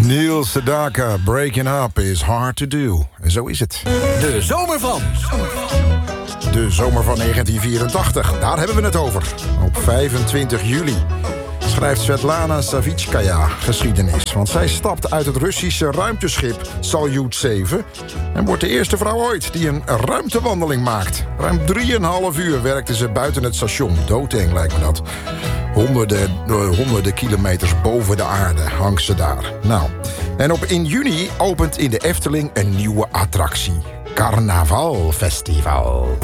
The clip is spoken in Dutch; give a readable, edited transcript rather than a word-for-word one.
Neil Sedaka, breaking up is hard to do. En zo is het. De zomer van. De zomer van 1984, daar hebben we het over. Op 25 juli schrijft Svetlana Savitskaya geschiedenis. Want zij stapt uit het Russische ruimteschip Salyut 7... en wordt de eerste vrouw ooit die een ruimtewandeling maakt. Ruim 3,5 uur werkte ze buiten het station. Doodeng lijkt me dat. Honderden kilometers boven de aarde hangt ze daar. Nou, en in juni opent in de Efteling een nieuwe attractie. Carnavalfestival.